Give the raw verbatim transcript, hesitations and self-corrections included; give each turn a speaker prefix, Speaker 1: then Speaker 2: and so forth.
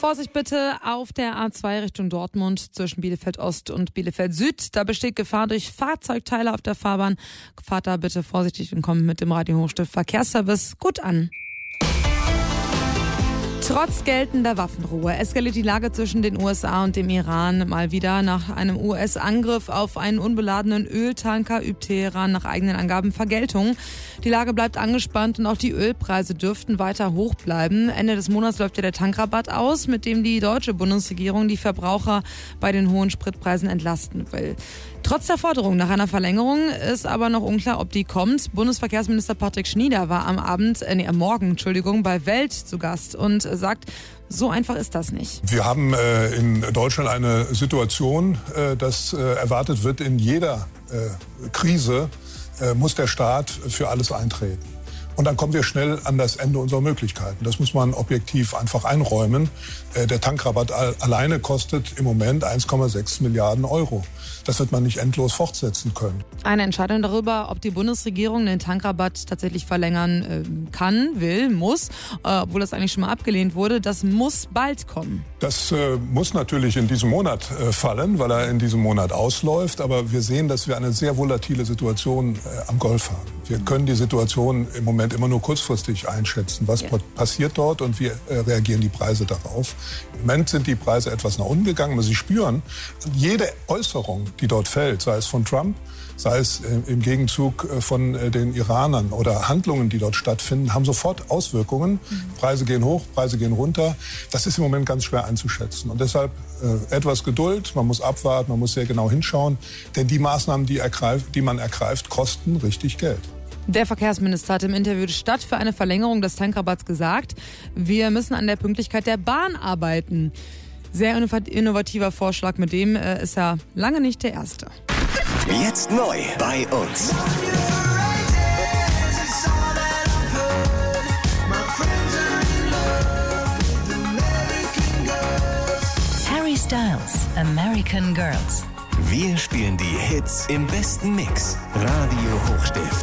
Speaker 1: Vorsicht bitte auf der A zwei Richtung Dortmund zwischen Bielefeld Ost und Bielefeld Süd. Da besteht Gefahr durch Fahrzeugteile auf der Fahrbahn. Fahrt da bitte vorsichtig und kommt mit dem Radio Hochstift Verkehrsservice gut an. Trotz geltender Waffenruhe eskaliert die Lage zwischen den U S A und dem Iran mal wieder. Nach einem U S-Angriff auf einen unbeladenen Öltanker übt Teheran nach eigenen Angaben Vergeltung. Die Lage bleibt angespannt und auch die Ölpreise dürften weiter hoch bleiben. Ende des Monats läuft ja der Tankrabatt aus, mit dem die deutsche Bundesregierung die Verbraucher bei den hohen Spritpreisen entlasten will. Trotz der Forderung nach einer Verlängerung ist aber noch unklar, ob die kommt. Bundesverkehrsminister Patrick Schnieder war am Abend, äh, nee, am Morgen, Entschuldigung, bei Welt zu Gast und sagt, so einfach ist das nicht.
Speaker 2: Wir haben äh, in Deutschland eine Situation, äh, dass äh, erwartet wird, in jeder äh, Krise äh, muss der Staat für alles eintreten. Und dann kommen wir schnell an das Ende unserer Möglichkeiten. Das muss man objektiv einfach einräumen. Äh, der Tankrabatt alleine kostet im Moment eins Komma sechs Milliarden Euro. Das wird man nicht endlos fortsetzen können.
Speaker 1: Eine Entscheidung darüber, ob die Bundesregierung den Tankrabatt tatsächlich verlängern äh, kann, will, muss, äh, obwohl das eigentlich schon mal abgelehnt wurde, das muss bald kommen.
Speaker 2: Das äh, muss natürlich in diesem Monat äh, fallen, weil er in diesem Monat ausläuft. Aber wir sehen, dass wir eine sehr volatile Situation äh, am Golf haben. Wir können die Situation im Moment immer nur kurzfristig einschätzen. Was ja. passiert dort und wie äh, reagieren die Preise darauf? Im Moment sind die Preise etwas nach unten gegangen, aber Sie spüren, jede Äußerung, die dort fällt, sei es von Trump, sei es äh, im Gegenzug äh, von äh, den Iranern oder Handlungen, die dort stattfinden, haben sofort Auswirkungen. Mhm. Preise gehen hoch, Preise gehen runter. Das ist im Moment ganz schwer einzuschätzen. Und deshalb äh, etwas Geduld, man muss abwarten, man muss sehr genau hinschauen. Denn die Maßnahmen, die, ergreift, die man ergreift, kosten richtig Geld.
Speaker 1: Der Verkehrsminister hat im Interview statt für eine Verlängerung des Tankrabatts gesagt, wir müssen an der Pünktlichkeit der Bahn arbeiten. Sehr innovativer Vorschlag, mit dem äh, ist er lange nicht der erste.
Speaker 3: Jetzt neu bei uns.
Speaker 4: Harry Styles, American Girls.
Speaker 3: Wir spielen die Hits im besten Mix. Radio Hochstift.